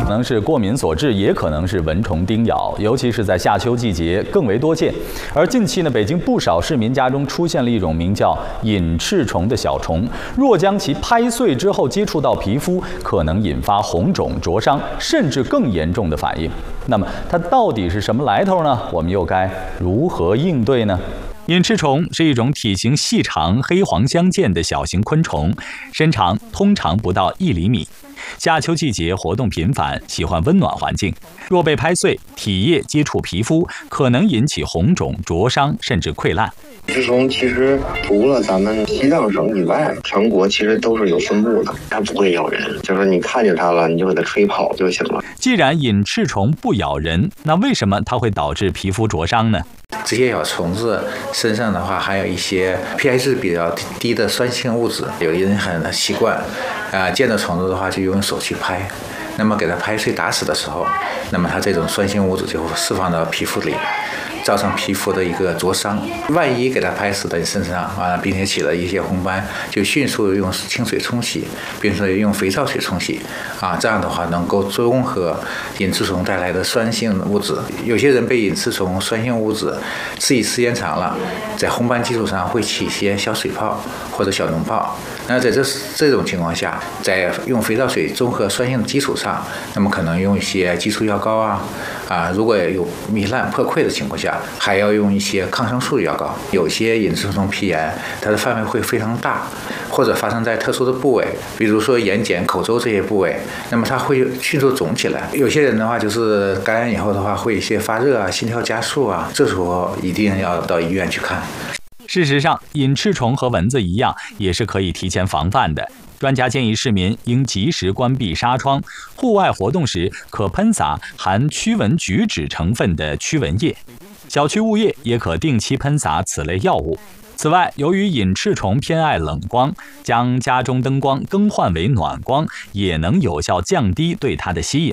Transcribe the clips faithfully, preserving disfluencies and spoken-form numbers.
可能是过敏所致，也可能是蚊虫叮咬，尤其是在夏秋季节更为多见。而近期呢，北京不少市民家中出现了一种名叫隐翅虫的小虫，若将其拍碎之后接触到皮肤，可能引发红肿、灼伤，甚至更严重的反应。那么它到底是什么来头呢？我们又该如何应对呢？隐翅虫是一种体型细长、黑黄相间的小型昆虫，身长通常不到一厘米。夏秋季节活动频繁，喜欢温暖环境。若被拍碎，体液接触皮肤，可能引起红肿、灼伤，甚至溃烂。 隐翅虫其实除了咱们西藏省以外，全国其实都是有分布的。它不会咬人，就是你看见它了，你就给它吹跑就行了。 既然隐翅虫不咬人，那为什么它会导致皮肤灼伤呢？ 这些小虫子身上的话，还有一些 pH 值比较低的酸性物质。有的人很习惯，啊、呃，见到虫子的话就用手去拍，那么给它拍碎打死的时候，那么它这种酸性物质就会释放到皮肤里，造成皮肤的一个灼伤。万一给它拍死在身上啊，并且起了一些红斑，就迅速用清水冲洗，并且用肥皂水冲洗，啊，这样的话能够中和隐翅虫带来的酸性物质。有些人被隐翅虫酸性物质刺激时间长了，在红斑基础上会起一些小水泡或者小脓泡。那在这这种情况下，在用肥皂水中和酸性的基础上，那么可能用一些激素药膏啊，啊，如果有糜烂破溃的情况下，还要用一些抗生素药膏。有些隐翅虫皮炎，它的范围会非常大，或者发生在特殊的部位，比如说眼睑、口周这些部位，那么它会迅速肿起来。有些人的话，就是感染以后的话，会有一些发热啊、心跳加速啊，这时候一定要到医院去看。 事实上，隐翅虫和蚊子一样，也是可以提前防范的。专家建议市民应及时关闭纱窗，户外活动时可喷洒含驱蚊菊酯成分的驱蚊液，小区物业也可定期喷洒此类药物。此外，由于隐翅虫偏爱冷光，将家中灯光更换为暖光，也能有效降低对它的吸引。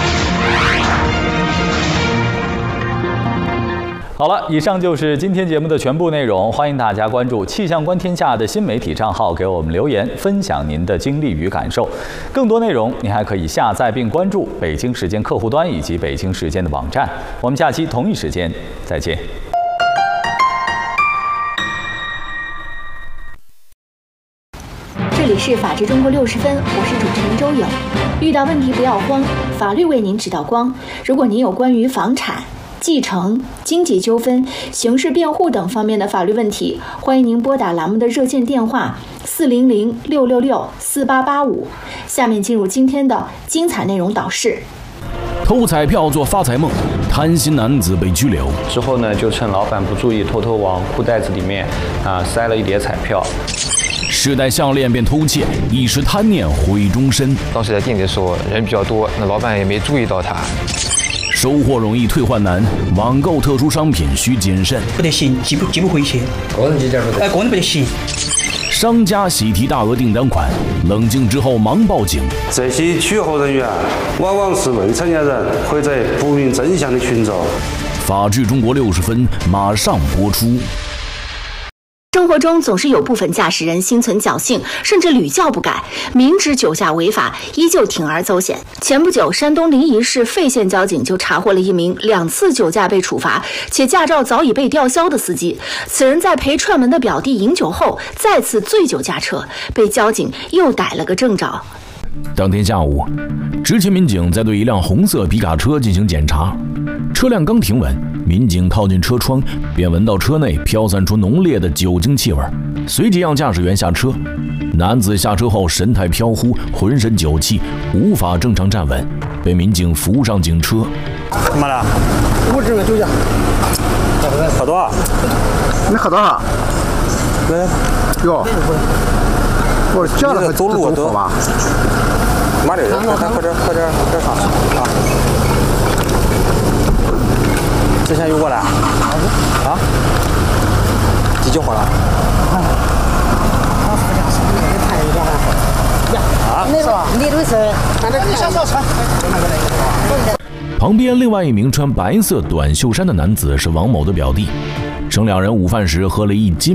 好了，以上就是今天节目的全部内容。欢迎大家关注气象观天下的新媒体账号，给我们留言，分享您的经历与感受。更多内容您还可以下载并关注北京时间客户端以及北京时间的网站。我们下期同一时间再见。 这里是法治中国六十分，我是主持人周颖。遇到问题不要慌，法律为您指导光。如果您有关于房产、继承、经济纠纷、刑事辩护等方面的法律问题，欢迎您拨打栏目的热线电话四零零六六六四八八五。下面进入今天的精彩内容导视。 偷彩票做发财梦，贪心男子被拘留。 之后呢，就趁老板不注意，偷偷往裤袋子里面啊塞了一叠彩票。 试戴项链便偷窃，一时贪念毁终身。 当时在店里的时候人比较多，那老板也没注意到他。 收获容易退换难，网购特殊商品需谨慎。 不得行，寄不寄不回去。 个人寄件不得。 哎，个人不得行。 商家喜提大额订单款，冷静之后忙报警。 这些取货人员往往是未成年人或者不明真相的群众。 法治中国六十分马上播出。 生活中总是有部分驾驶人心存侥幸，甚至屡教不改，明知酒驾违法，依旧铤而走险。前不久，山东临沂市费县交警就查获了一名两次酒驾被处罚，且驾照早已被吊销的司机。此人在陪串门的表弟饮酒后，再次醉酒驾车，被交警又逮了个正着。 当天下午，执勤民警在对一辆红色皮卡车进行检查，车辆刚停稳，民警靠近车窗，便闻到车内飘散出浓烈的酒精气味，随即让驾驶员下车。男子下车后神态飘忽，浑身酒气，无法正常站稳，被民警扶上警车。 干嘛了？ 我这个酒驾。 喝多少？ 你喝多少？对。哟。我叫了走路都吧。 妈的，咱喝点喝点喝点啥啊？之前有过来啊？几酒喝了？啊？ 是吧？你都是，反正你想小车。 旁边另外一名穿白色短袖衫的男子是王某的表弟，称两人午饭时喝了一斤